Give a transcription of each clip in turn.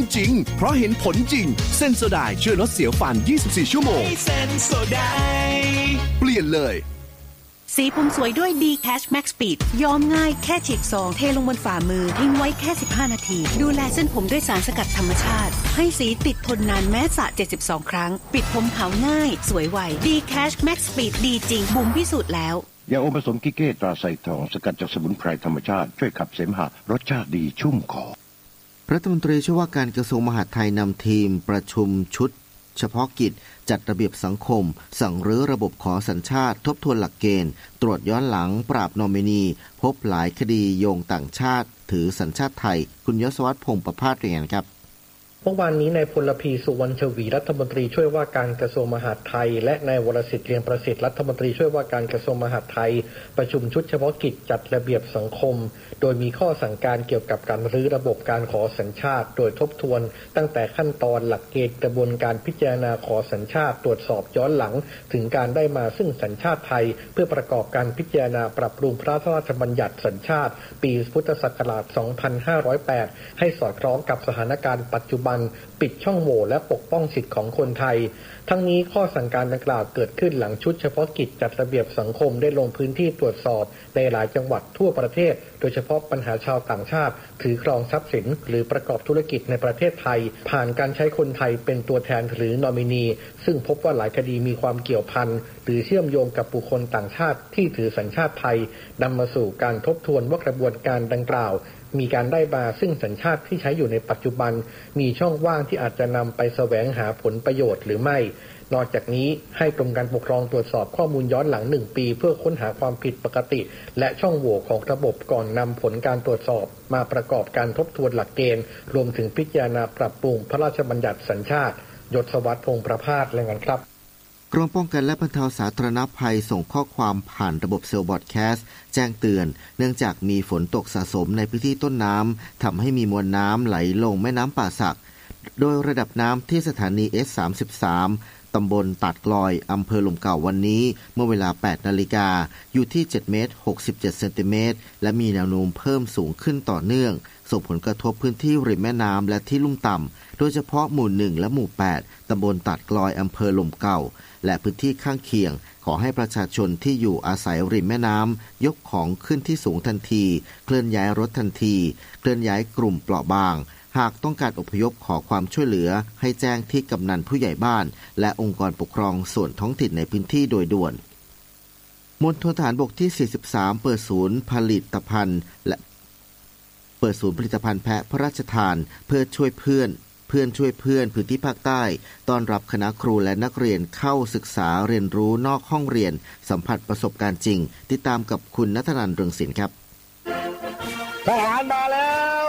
จริงเพราะเห็นผลจริงเซนโซไดช่วยลดเสียวฟัน24ชั่วโมงเซนโซไดเปลี่ยนเลยสีผมสวยด้วย D-Cash Max Speed ย้อมง่ายแค่ฉีกซองเทลงบนฝ่ามือทิ้งไว้แค่15นาทีดูแลเส้นผมด้วยสารสกัดธรรมชาติให้สีติดทนนานแม้สระ72ครั้งปิดผมขาวง่ายสวยไว D-Cash Max Speed ดีจริงบุ๋มพิสูจน์แล้วยาอมผสมกิเก้ตราไซทองสกัดจากสมุนไพรธรรมชาติช่วยขับเสมหะรสชาติดีชุ่มคอรัฐมนตรีช่วยว่าการกระทรวงมหาดไทยนำทีมประชุมชุดเฉพาะกิจจัดระเบียบสังคมสั่งรื้อระบบขอสัญชาติทบทวนหลักเกณฑ์ตรวจย้อนหลังปราบนอมินีพบหลายคดีโยงต่างชาติถือสัญชาติไทยคุณยศวัฒน์พงษ์ประภาสรายงานครับเมื่อวานนี้นายพลพีสุวรรณชวีรัฐมนตรีช่วยว่าการกระทรวงมหาดไทยและนายวรสิทธิ์เลียงประสิทธิ์รัฐมนตรีช่วยว่าการกระทรวงมหาดไทยประชุมชุดเฉพาะกิจจัดระเบียบสังคมโดยมีข้อสั่งการเกี่ยวกับการรื้อระบบการขอสัญชาติโดยทบทวนตั้งแต่ขั้นตอนหลักเกณฑ์กระบวนการพิจารณาขอสัญชาติตรวจสอบย้อนหลังถึงการได้มาซึ่งสัญชาติไทยเพื่อประกอบการพิจารณาปรับปรุงพระราชบัญญัติสัญชาติปีพุทธศักราช 2508 ให้สอดคล้องกับสถานการณ์ปัจจุบันปิดช่องโหว่และปกป้องสิทธิของคนไทยทั้งนี้ข้อสั่งการดังกล่าวเกิดขึ้นหลังชุดเฉพาะกิจจัดระเบียบสังคมได้ลงพื้นที่ตรวจสอบในหลายจังหวัดทั่วประเทศโดยเฉพาะปัญหาชาวต่างชาติถือครองทรัพย์สินหรือประกอบธุรกิจในประเทศไทยผ่านการใช้คนไทยเป็นตัวแทนหรือนอมินีซึ่งพบว่าหลายคดีมีความเกี่ยวพันหรือเชื่อมโยงกับบุคคลต่างชาติที่ถือสัญชาติไทยนำมาสู่การทบทวนว่ากระบวนการดังกล่าวมีการได้มาซึ่งสัญชาติที่ใช้อยู่ในปัจจุบันมีช่องว่างที่อาจจะนำไปแสวงหาผลประโยชน์หรือไม่นอกจากนี้ให้กรมการปกครองตรวจสอบข้อมูลย้อนหลัง1ปีเพื่อค้นหาความผิดปกติและช่องโหว่ของระบบก่อนนำผลการตรวจสอบมาประกอบการทบทวนหลักเกณฑ์รวมถึงพิจารณาปรับปรุงพระราชบัญญัติสัญชาติยศวัฒน์พงษ์ประภาสรายงานครับกรมป้องกันและบรรเทาสาธารณภัยส่งข้อความผ่านระบบเซลล์บอดแคสต์แจ้งเตือนเนื่องจากมีฝนตกสะสมในพื้นที่ต้นน้ำทำให้มีมวลน้ำไหลลงแม่น้ำป่าสักโดยระดับน้ำที่สถานี S33 ตำบลตัดกลอยอำเภอหลุมเก่าวันนี้เมื่อเวลา 8 นาฬิกาอยู่ที่ 7 เมตร 67 เซนติเมตรและมีแนวโน้มเพิ่มสูงขึ้นต่อเนื่องส่งผลกระทบพื้นที่ริมแม่น้ำและที่ลุ่มต่ำโดยเฉพาะหมู่ 1 และหมู่ 8 ตำบลตัดกลอยอำเภอหลุมเก่าและพื้นที่ข้างเคียงขอให้ประชาชนที่อยู่อาศัยริมแม่น้ำยกของขึ้นที่สูงทันทีเคลื่อนย้ายรถทันทีเคลื่อนย้ายกลุ่มเปราะบางหากต้องการอพยพขอความช่วยเหลือให้แจ้งที่กำนันผู้ใหญ่บ้านและองค์กรปกครองส่วนท้องถิ่นในพื้นที่โดยด่วนมณฑลทหารบกที่43เปิดศูนย์ผลิตภัณฑ์และแพะพระราชทานเพื่อช่วยเพื่อนช่วยเพื่อนพื้นที่ภาคใต้ต้อนรับคณะครูและนักเรียนเข้าศึกษาเรียนรู้นอกห้องเรียนสัมผัสประสบการณ์จริงติดตามกับคุณณัฐนันท์ เรืองศิลป์ครับทหารมาแล้ว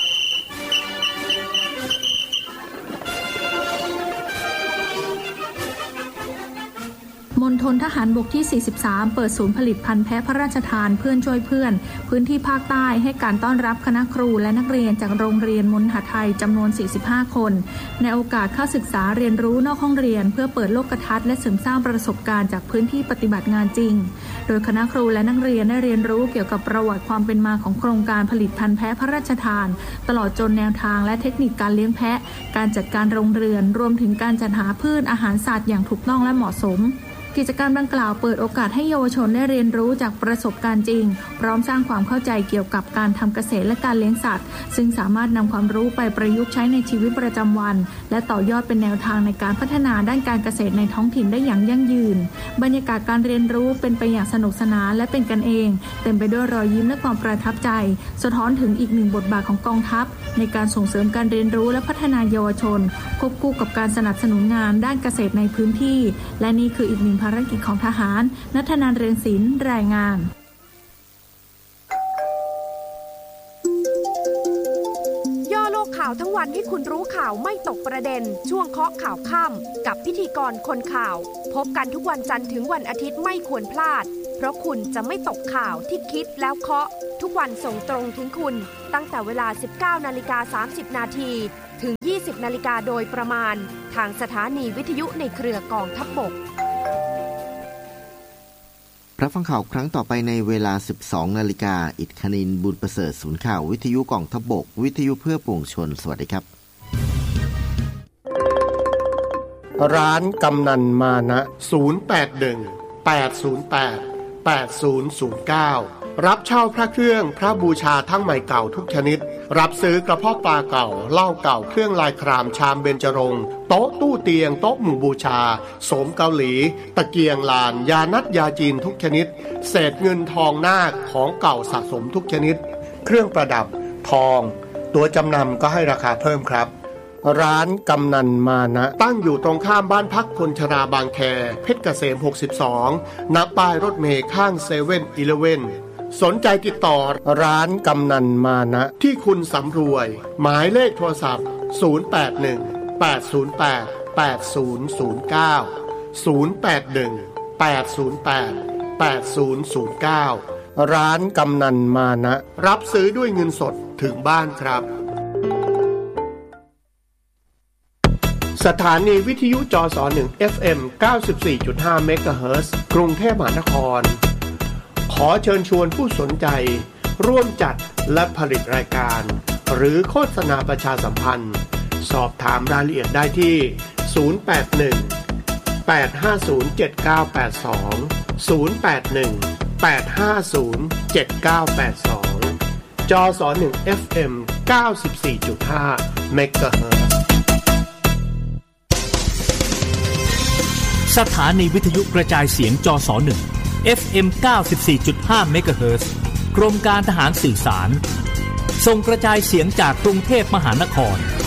มณฑลทหารบกที่43เปิดศูนย์ผลิตภัณฑ์แพะพระราชทานเพื่อนช่วยเพื่อนพื้นที่ภาคใต้ให้การต้อนรับคณะครูและนักเรียนจากโรงเรียนมณฑลไทยจำนวน45คนในโอกาสเข้าศึกษาเรียนรู้นอกห้องเรียนเพื่อเปิดโลกทัศน์และเสริมสร้างประสบการณ์จากพื้นที่ปฏิบัติงานจริงโดยคณะครูและนักเรียนได้เรียนรู้เกี่ยวกับประวัติความเป็นมาของโครงการผลิตภัณฑ์แพะพระราชทานตลอดจนแนวทางและเทคนิคการเลี้ยงแพะการจัดการโรงเรือนรวมถึงการจัดหาพืชอาหารสัตว์อย่างถูกต้องและเหมาะสมกิจกรรมดังกล่าวเปิดโอกาสให้เยาวชนได้เรียนรู้จากประสบการณ์จริงพร้อมสร้างความเข้าใจเกี่ยวกับการทำเกษตรและการเลี้ยงสัตว์ซึ่งสามารถนำความรู้ไปประยุกต์ใช้ในชีวิตประจำวันและต่อยอดเป็นแนวทางในการพัฒนาด้านการเกษตรในท้องถิ่นได้อย่างยั่งยืนบรรยากาศการเรียนรู้เป็นไปอย่างสนุกสนานและเป็นกันเองเต็มไปด้วยรอยยิ้มและความประทับใจสะท้อนถึงอีกหนึ่งบทบาทของกองทัพในการส่งเสริมการเรียนรู้และพัฒนาเยาวชนควบคู่กับการสนับสนุนงานด้านเกษตรในพื้นที่และนี่คืออีกหนึ่งภารกิจของทหารณัฐนันท์ เรืองศิลป์รายงานย่อโลกข่าวทั้งวันให้คุณรู้ข่าวไม่ตกประเด็นช่วงเคาะข่าวค่ำกับพิธีกรคนข่าวพบกันทุกวันจันทร์ถึงวันอาทิตย์ไม่ควรพลาดเพราะคุณจะไม่ตกข่าวที่คิดแล้วเคาะทุกวันส่งตรงถึงคุณตั้งแต่เวลา 19:30 น.ถึง 20:00 น.โดยประมาณทางสถานีวิทยุในเครือกองทัพบกรับฟังข่าวครั้งต่อไปในเวลา 12 นาฬิกาอิฐคณินทร์ บุญประเสริฐศูนย์ข่าววิทยุกองทัพบกวิทยุเพื่อปวงชนสวัสดีครับร้านกำนันมานะ081-808-8009รับเช่าพระเครื่องพระบูชาทั้งใหม่เก่าทุกชนิดรับซื้อกระเพาะปลาเก่าเหล้าเก่าเครื่องลายครามชามเบญจรงค์โต๊ะตู้เตียงโต๊ะหมู่บูชาโสมเกาหลีตะเกียงลานยานัดยาจีนทุกชนิดเศษเงินทองนาคของเก่าสะสมทุกชนิดเครื่องประดับทองตัวจำนำก็ให้ราคาเพิ่มครับร้านกำนันมานะตั้งอยู่ตรงข้ามบ้านพักคนชราบางแคเพชรเกษม62ณป้ายรถเมล์ข้าง7-Elevenสนใจติดต่อร้านกำนันมานะที่คุณสำรวยหมายเลขโทรศัพท์081-808-8009 ร้านกำนันมานะรับซื้อด้วยเงินสดถึงบ้านครับสถานีวิทยุจส1 FM 94.5 เมกะเฮิรตซ์กรุงเทพมหานครขอเชิญชวนผู้สนใจร่วมจัดและผลิตรายการหรือโฆษณาประชาสัมพันธ์สอบถามรายละเอียดได้ที่081-850-7982 จส1 FM 94.5 เมกะเฮิรตซ์สถานีวิทยุกระจายเสียงจส1 FM 94.5 เมกะเฮิรตซ์กรมการทหารสื่อสารส่งกระจายเสียงจากกรุงเทพมหานคร